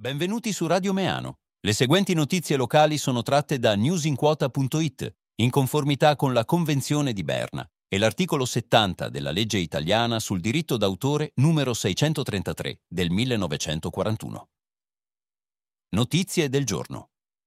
Benvenuti su Radio Meano. Le seguenti notizie locali sono tratte da newsinquota.it, in conformità con la Convenzione di Berna e l'articolo 70 della legge italiana sul diritto d'autore numero 633 del 1941. Notizie del giorno.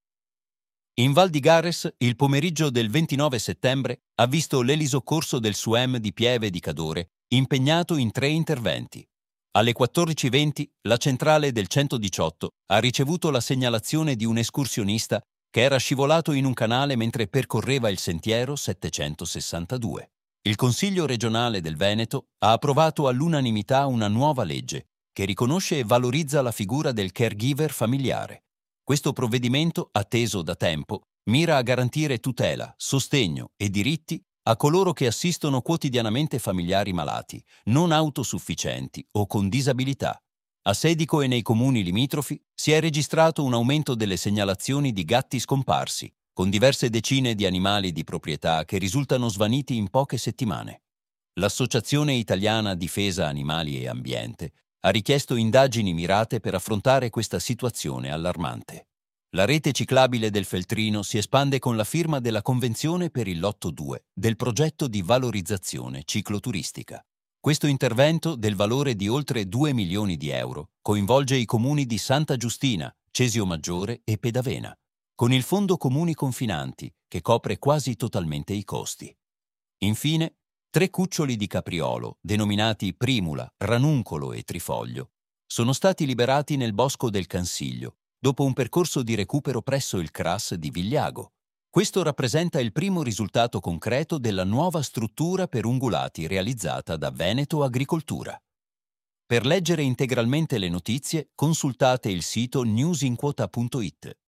In Val di Gares, il pomeriggio del 29 settembre ha visto l'elisoccorso del SUEM di Pieve di Cadore impegnato in 3 interventi. Alle 14:20 la centrale del 118 ha ricevuto la segnalazione di un escursionista che era scivolato in un canale mentre percorreva il sentiero 762. Il Consiglio regionale del Veneto ha approvato all'unanimità una nuova legge che riconosce e valorizza la figura del caregiver familiare. Questo provvedimento, atteso da tempo, mira a garantire tutela, sostegno e diritti a coloro che assistono quotidianamente familiari malati, non autosufficienti o con disabilità. A Sedico e nei comuni limitrofi si è registrato un aumento delle segnalazioni di gatti scomparsi, con diverse decine di animali di proprietà che risultano svaniti in poche settimane. L'Associazione Italiana Difesa Animali e Ambiente ha richiesto indagini mirate per affrontare questa situazione allarmante. La rete ciclabile del Feltrino si espande con la firma della Convenzione per il Lotto 2 del progetto di valorizzazione cicloturistica. Questo intervento, del valore di oltre 2 milioni di euro, coinvolge i comuni di Santa Giustina, Cesio Maggiore e Pedavena, con il Fondo Comuni Confinanti, che copre quasi totalmente i costi. Infine, 3 cuccioli di capriolo, denominati Primula, Ranuncolo e Trifoglio, sono stati liberati nel bosco del Cansiglio, dopo un percorso di recupero presso il CRAS di Vigliago. Questo rappresenta il primo risultato concreto della nuova struttura per ungulati realizzata da Veneto Agricoltura. Per leggere integralmente le notizie, consultate il sito newsinquota.it.